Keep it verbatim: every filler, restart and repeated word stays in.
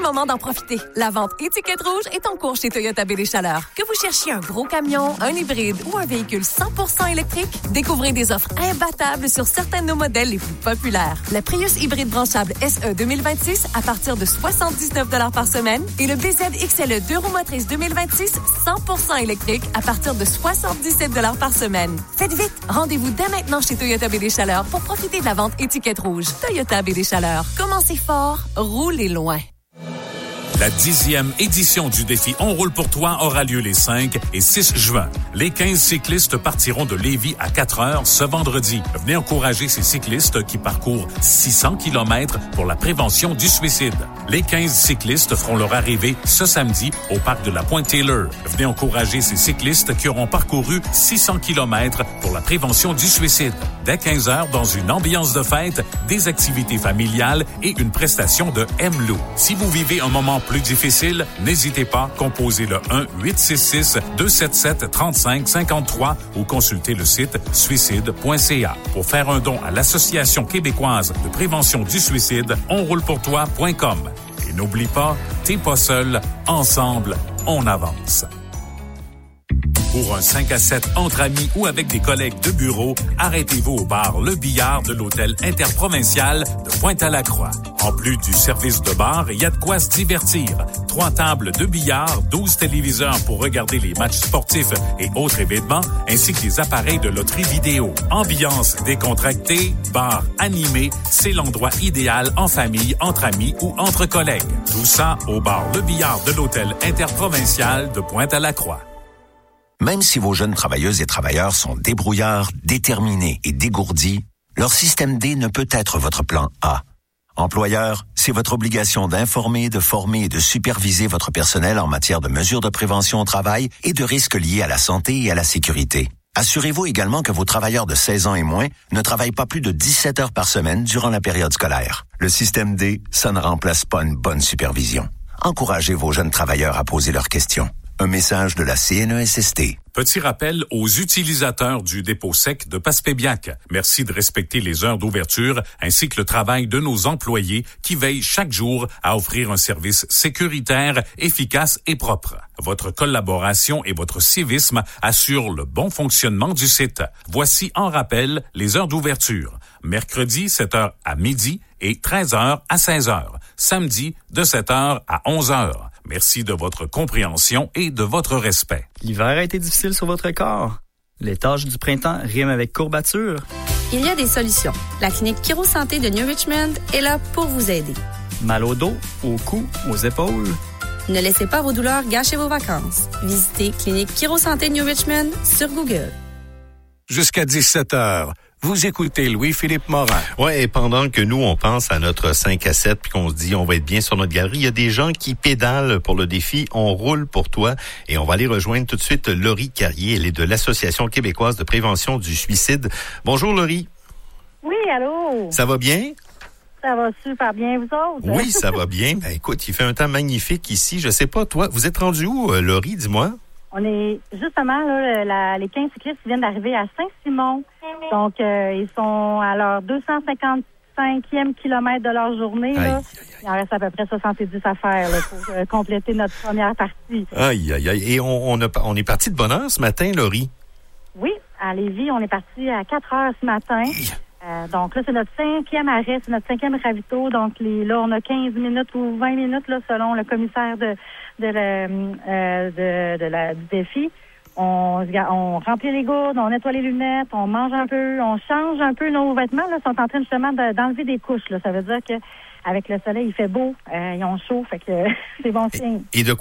le moment d'en profiter. La vente étiquette rouge est en cours chez Toyota B D Chaleur. Que vous cherchiez un gros camion, un hybride ou un véhicule cent pour cent électrique, découvrez des offres imbattables sur certains de nos modèles les plus populaires. La Prius hybride branchable S E deux mille vingt-six à partir de soixante-dix-neuf dollars par semaine et le B Z X L E deux roues motrices deux mille vingt-six cent pour cent électrique à partir de soixante-dix-sept dollars par semaine. Faites vite! Rendez-vous dès maintenant chez Toyota B D Chaleur pour profiter de la vente étiquette rouge. Toyota B D Chaleur. Commencez fort, roulez loin. La dixième édition du défi On roule pour toi aura lieu les cinq et six juin. Les quinze cyclistes partiront de Lévis à quatre heures ce vendredi. Venez encourager ces cyclistes qui parcourent six cents kilomètres pour la prévention du suicide. Les quinze cyclistes feront leur arrivée ce samedi au parc de la Pointe-Taylor. Venez encourager ces cyclistes qui auront parcouru six cents kilomètres pour la prévention du suicide. Dès quinze heures, dans une ambiance de fête, des activités familiales et une prestation de M-Lou. Si vous vivez un moment plus difficile, n'hésitez pas, composez le un huit six six deux sept sept trois cinq cinq trois ou consultez le site suicide point c a. Pour faire un don à l'Association québécoise de prévention du suicide, on roule pour toi point com. Et n'oublie pas, t'es pas seul, ensemble, on avance. Pour un cinq à sept entre amis ou avec des collègues de bureau, arrêtez-vous au bar Le Billard de l'hôtel interprovincial de Pointe-à-la-Croix. En plus du service de bar, il y a de quoi se divertir. Trois tables de billard, douze téléviseurs pour regarder les matchs sportifs et autres événements, ainsi que des appareils de loterie vidéo. Ambiance décontractée, bar animé, c'est l'endroit idéal en famille, entre amis ou entre collègues. Tout ça au bar Le Billard de l'hôtel interprovincial de Pointe-à-la-Croix. Même si vos jeunes travailleuses et travailleurs sont débrouillards, déterminés et dégourdis, leur système D ne peut être votre plan A. Employeur, c'est votre obligation d'informer, de former et de superviser votre personnel en matière de mesures de prévention au travail et de risques liés à la santé et à la sécurité. Assurez-vous également que vos travailleurs de seize ans et moins ne travaillent pas plus de dix-sept heures par semaine durant la période scolaire. Le système D, ça ne remplace pas une bonne supervision. Encouragez vos jeunes travailleurs à poser leurs questions. Un message de la C N E S S T. Petit rappel aux utilisateurs du dépôt sec de Passepébiac. Merci de respecter les heures d'ouverture ainsi que le travail de nos employés qui veillent chaque jour à offrir un service sécuritaire, efficace et propre. Votre collaboration et votre civisme assurent le bon fonctionnement du site. Voici en rappel les heures d'ouverture. Mercredi, sept heures à midi et treize heures à seize heures. Samedi, de sept heures à onze heures. Merci de votre compréhension et de votre respect. L'hiver a été difficile sur votre corps. Les tâches du printemps riment avec courbature. Il y a des solutions. La clinique Chiro Santé de New Richmond est là pour vous aider. Mal au dos, au cou, aux épaules. Ne laissez pas vos douleurs gâcher vos vacances. Visitez Clinique Chiro Santé New Richmond sur Google. Jusqu'à dix-sept heures. Vous écoutez Louis-Philippe Morin. Ouais, et pendant que nous, on pense à notre cinq à sept puis qu'on se dit on va être bien sur notre galerie, il y a des gens qui pédalent pour le défi On roule pour toi. Et on va aller rejoindre tout de suite Laurie Carrier. Elle est de l'Association québécoise de prévention du suicide. Bonjour, Laurie. Oui, allô. Ça va bien? Ça va super bien, vous autres? Oui, ça va bien. Ben, écoute, il fait un temps magnifique ici. Je sais pas, toi, vous êtes rendu où, Laurie, dis-moi? On est justement, là, la, les quinze cyclistes viennent d'arriver à Saint-Simon. Donc, euh, ils sont à leur deux cent cinquante-cinquième kilomètre de leur journée. Là. Aïe, aïe, aïe. Il en reste à peu près soixante-dix à faire là, pour euh, compléter notre première partie. Aïe, aïe, aïe. Et on, on, a, on est parti de bonne heure ce matin, Laurie? Oui, à Lévis, on est parti à quatre heures ce matin. Euh, donc là, c'est notre cinquième arrêt, c'est notre cinquième ravito. Donc les, là, on a quinze minutes ou vingt minutes là, selon le commissaire de, de, la, euh, de, de la, du défi. On, on remplit les gourdes, on nettoie les lunettes, on mange un peu, on change un peu nos vêtements. Là, sont en train justement de, d'enlever des couches. Là. Ça veut dire que avec le soleil, il fait beau, euh, ils ont chaud, fait que c'est bon signe. Et de